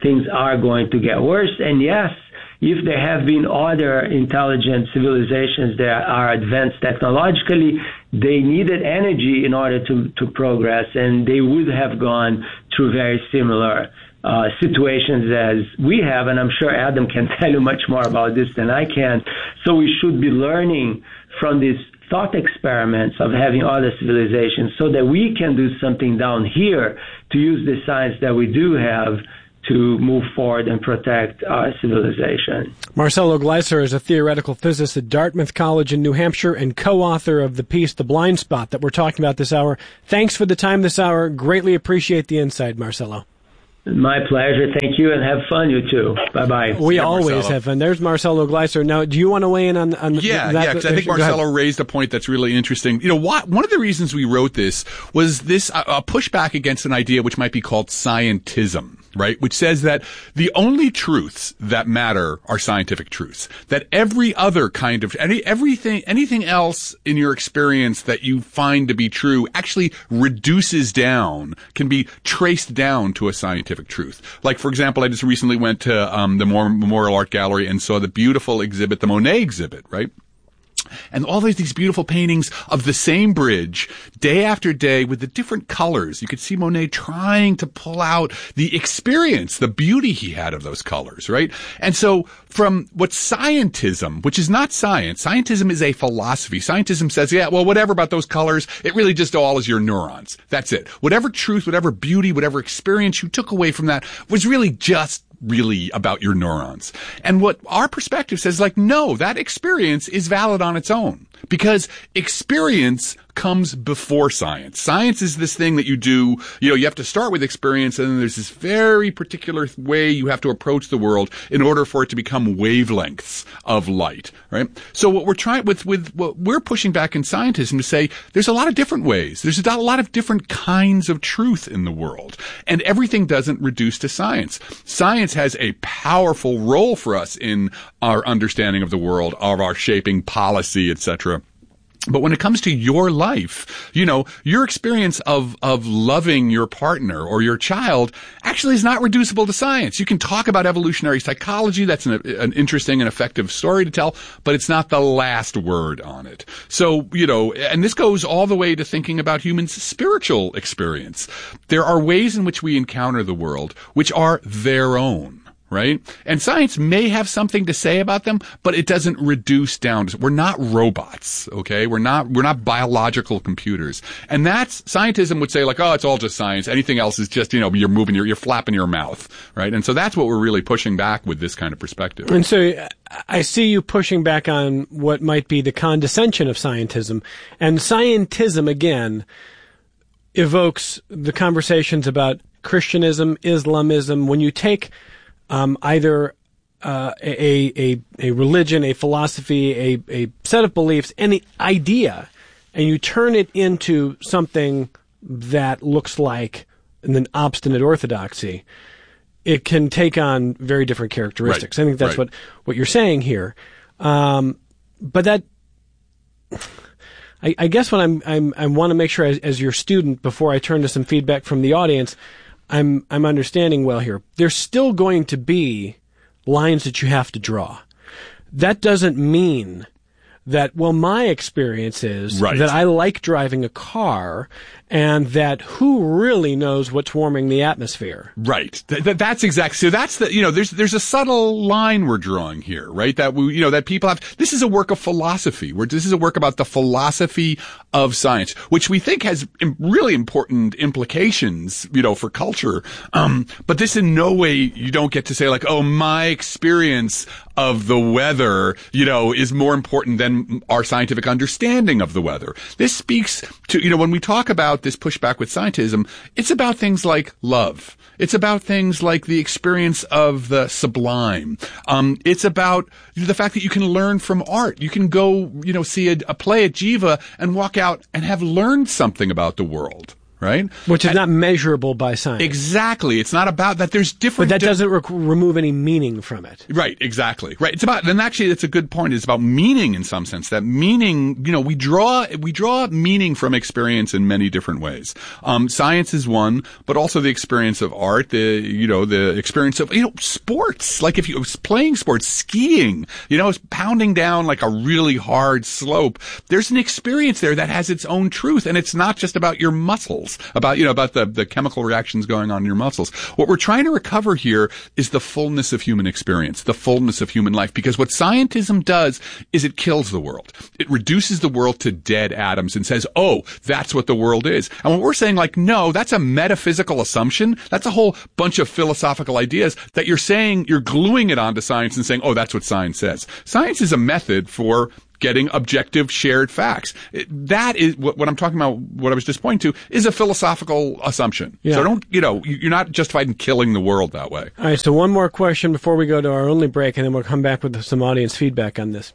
things are going to get worse. And yes, if there have been other intelligent civilizations that are advanced technologically, they needed energy in order to, to progress, and they would have gone through very similar uh, situations as we have. And I'm sure Adam can tell you much more about this than I can. So we should be learning from these thought experiments of having other civilizations so that we can do something down here to use the science that we do have to move forward and protect our civilization. Marcelo Gleiser is a theoretical physicist at Dartmouth College in New Hampshire and co-author of the piece The Blind Spot that we're talking about this hour. Thanks for the time this hour. Greatly appreciate the insight, Marcelo. My pleasure. Thank you, and have fun, you too. Bye-bye. We Yeah, always Marcelo. have fun. There's Marcelo Gleiser. Now, do you want to weigh in on, on Yeah, that? yeah, because I think Go ahead. Marcelo raised a point that's really interesting. You know, what, one of the reasons we wrote this was this uh, a pushback against an idea which might be called scientism, right? Which says that the only truths that matter are scientific truths. That every other kind of any everything anything else in your experience that you find to be true actually reduces down, can be traced down to a scientific truth. Like, for example, I just recently went to um, the Memorial Art Gallery and saw the beautiful exhibit, the Monet exhibit, right? And all these, these beautiful paintings of the same bridge, day after day, with the different colors. You could see Monet trying to pull out the experience, the beauty he had of those colors, right? And so from what scientism, which is not science, scientism is a philosophy. Scientism says, yeah, well, whatever about those colors, it really just all is your neurons. That's it. Whatever truth, whatever beauty, whatever experience you took away from that was really just really about your neurons. And what our perspective says, like, no, that experience is valid on its own, because experience comes before science. Science is this thing that you do, you know, you have to start with experience, and then there's this very particular way you have to approach the world in order for it to become wavelengths of light, right? So what we're trying with, with what we're pushing back in scientism to say, there's a lot of different ways. There's a lot of different kinds of truth in the world, and everything doesn't reduce to science. Science has a powerful role for us in our understanding of the world, of our shaping policy, et cetera. But when it comes to your life, you know, your experience of, of loving your partner or your child actually is not reducible to science. You can talk about evolutionary psychology. That's an, an interesting and effective story to tell, but it's not the last word on it. So, you know, and this goes all the way to thinking about humans' spiritual experience. There are ways in which we encounter the world which are their own. Right? And science may have something to say about them, but it doesn't reduce down to, we're not robots, okay? We're not, we're not biological computers. And that's, scientism would say like, oh, it's all just science. Anything else is just, you know, you're moving your, you're flapping your mouth, right? And so that's what we're really pushing back with this kind of perspective. And so I see you pushing back on what might be the condescension of scientism. And scientism, again, evokes the conversations about Christianism, Islamism. When you take Um, either uh, a, a a religion, a philosophy, a, a set of beliefs, any idea, and you turn it into something that looks like an obstinate orthodoxy, it can take on very different characteristics. Right. I think that's Right. what, what you're saying here. Um, but that, I, I guess what I'm, I'm I want to make sure as, as your student, before I turn to some feedback from the audience, I'm I'm understanding well here. There's still going to be lines that you have to draw. That doesn't mean that, well, my experience is Right. that I like driving a car, and that who really knows what's warming the atmosphere. Right. Th- th- that's exactly, so that's the, you know, there's, there's a subtle line we're drawing here, right? That we, you know, that people have, this is a work of philosophy. Where this is a work about the philosophy of science, which we think has im- really important implications, you know, for culture. Um, but this in no way, you don't get to say like, oh, my experience of the weather, you know, is more important than our scientific understanding of the weather. This speaks to, you know, when we talk about this pushback with scientism, it's about things like love. It's about things like the experience of the sublime. Um, it's about the fact that you can learn from art. You can go, you know, see a, a play at Jiva and walk out and have learned something about the world. right? Which is and, not measurable by science. Exactly. It's not about that. There's different. But that doesn't rec- remove any meaning from it. Right. Exactly. Right. It's about, and actually it's a good point. It's about meaning in some sense. That meaning, you know, we draw, we draw meaning from experience in many different ways. Um, science is one, but also the experience of art, the, you know, the experience of, you know, sports. Like if you was playing sports, skiing, you know, pounding down like a really hard slope. There's an experience there that has its own truth. And it's not just about your muscles, about, you know, about the, the chemical reactions going on in your muscles. What we're trying to recover here is the fullness of human experience, the fullness of human life, because what scientism does is it kills the world. It reduces the world to dead atoms and says, oh, that's what the world is. And when we're saying like, no, that's a metaphysical assumption. That's a whole bunch of philosophical ideas that you're saying, you're gluing it onto science and saying, oh, that's what science says. Science is a method for getting objective shared facts. It, that is what, what I'm talking about, what I was just pointing to, is a philosophical assumption. Yeah. So don't, you know, you're not justified in killing the world that way. All right, so one more question before we go to our only break, and then we'll come back with some audience feedback on this.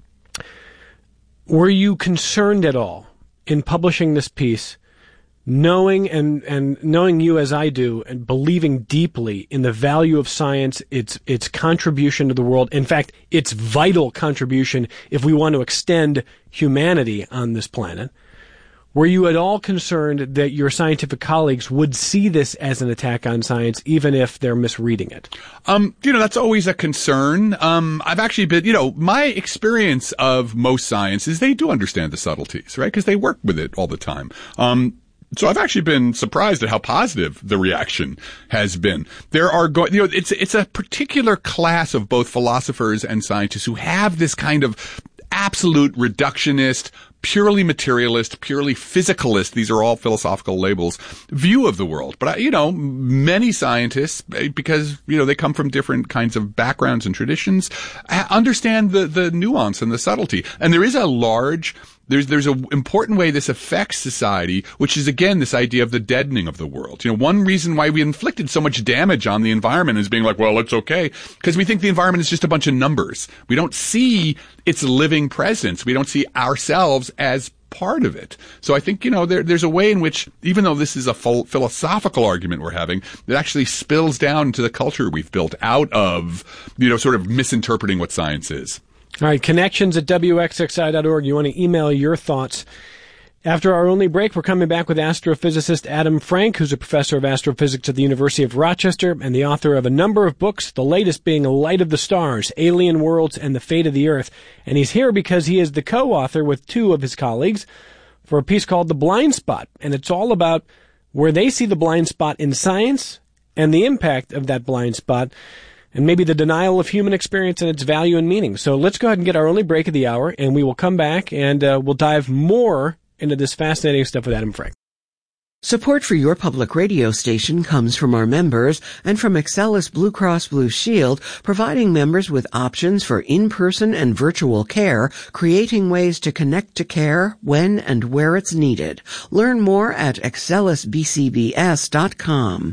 Were you concerned at all in publishing this piece, knowing and, and knowing you as I do, and believing deeply in the value of science, its its contribution to the world, in fact, its vital contribution if we want to extend humanity on this planet? Were you at all concerned that your scientific colleagues would see this as an attack on science, even if they're misreading it? Um, you know, that's always a concern. Um, I've actually been, you know, my experience of most science is they do understand the subtleties, right? Because they work with it all the time. Um, So I've actually been surprised at how positive the reaction has been. There are, go- you know, it's it's a particular class of both philosophers and scientists who have this kind of absolute reductionist, purely materialist, purely physicalist, these are all philosophical labels, view of the world. But, you know, many scientists, because, you know, they come from different kinds of backgrounds and traditions, understand the, the nuance and the subtlety. And there is a large There's there's an important way this affects society, which is, again, this idea of the deadening of the world. You know, one reason why we inflicted so much damage on the environment is being like, well, it's okay, because we think the environment is just a bunch of numbers. We don't see its living presence. We don't see ourselves as part of it. So I think, you know, there, there's a way in which, even though this is a full philosophical argument we're having, it actually spills down into the culture we've built out of, you know, sort of misinterpreting what science is. All right, connections at W X X I dot org. You want to email your thoughts. After our only break, we're coming back with astrophysicist Adam Frank, who's a professor of astrophysics at the University of Rochester and the author of a number of books, the latest being Light of the Stars, Alien Worlds, and the Fate of the Earth. And he's here because he is the co-author with two of his colleagues for a piece called The Blind Spot. And it's all about where they see the blind spot in science and the impact of that blind spot, and maybe the denial of human experience and its value and meaning. So let's go ahead and get our only break of the hour, and we will come back and uh, we'll dive more into this fascinating stuff with Adam Frank. Support for your public radio station comes from our members and from Excelis Blue Cross Blue Shield, providing members with options for in-person and virtual care, creating ways to connect to care when and where it's needed. Learn more at excelis b c b s dot com.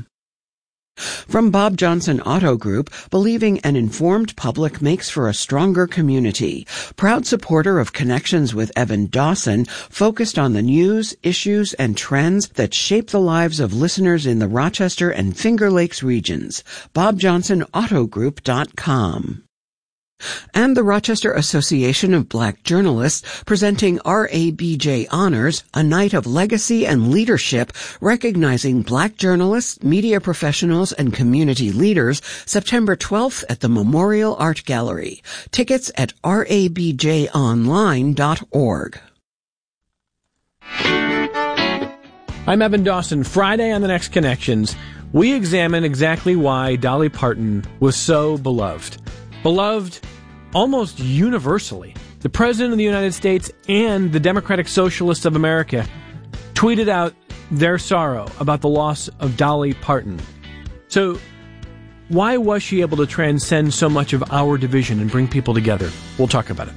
From Bob Johnson Auto Group, believing an informed public makes for a stronger community. Proud supporter of Connections with Evan Dawson, focused on the news, issues, and trends that shape the lives of listeners in the Rochester and Finger Lakes regions. bob johnson auto group dot com. And the Rochester Association of Black Journalists, presenting R A B J Honors, a night of legacy and leadership, recognizing black journalists, media professionals, and community leaders, September twelfth at the Memorial Art Gallery. Tickets at r a b j online dot org. I'm Evan Dawson. Friday on The Next Connections, we examine exactly why Dolly Parton was so beloved. Beloved almost universally. The President of the United States and the Democratic Socialists of America tweeted out their sorrow about the loss of Dolly Parton. So, why was she able to transcend so much of our division and bring people together? We'll talk about it.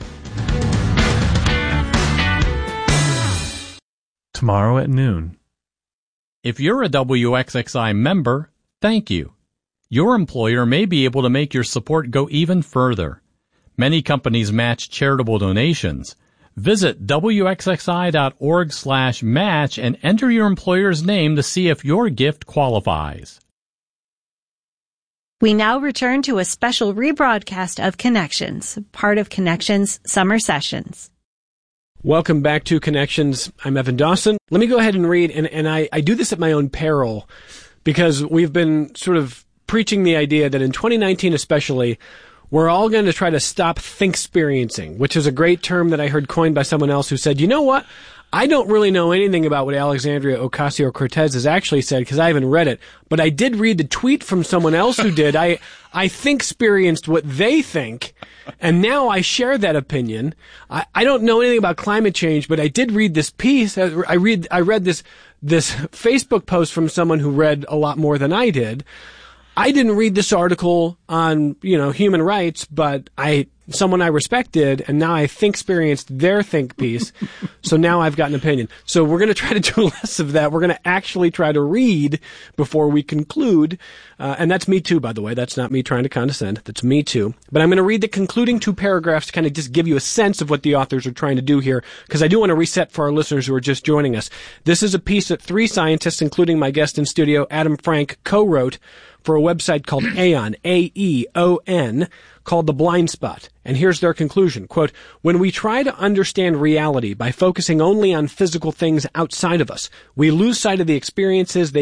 Tomorrow at noon. If you're a W X X I member, thank you. Your employer may be able to make your support go even further. Many companies match charitable donations. Visit W X X I dot org slash match and enter your employer's name to see if your gift qualifies. We now return to a special rebroadcast of Connections, part of Connections Summer Sessions. Welcome back to Connections. I'm Evan Dawson. Let me go ahead and read, and, and I, I do this at my own peril because we've been sort of preaching the idea that in twenty nineteen especially, we're all going to try to stop think-experiencing, which is a great term that I heard coined by someone else who said, you know what? I don't really know anything about what Alexandria Ocasio-Cortez has actually said because I haven't read it, but I did read the tweet from someone else who did. I, I think-experienced what they think, and now I share that opinion. I, I don't know anything about climate change, but I did read this piece. I read, I read this, this Facebook post from someone who read a lot more than I did. I didn't read this article on, you know, human rights, but I, someone I respected, and now I think experienced their think piece. So now I've got an opinion. So we're going to try to do less of that. We're going to actually try to read before we conclude. Uh, and that's me too, by the way. That's not me trying to condescend. That's me too. But I'm going to read the concluding two paragraphs to kind of just give you a sense of what the authors are trying to do here, because I do want to reset for our listeners who are just joining us. This is a piece that three scientists, including my guest in studio, Adam Frank, co-wrote for a website called Aeon, A E O N, called The Blind Spot. And here's their conclusion, quote, when we try to understand reality by focusing only on physical things outside of us, we lose sight of the experiences they